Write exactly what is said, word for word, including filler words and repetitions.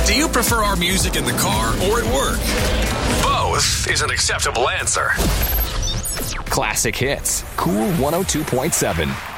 Do you prefer our music in the car or at work? Both is an acceptable answer. Classic Hits, Cool one oh two point seven.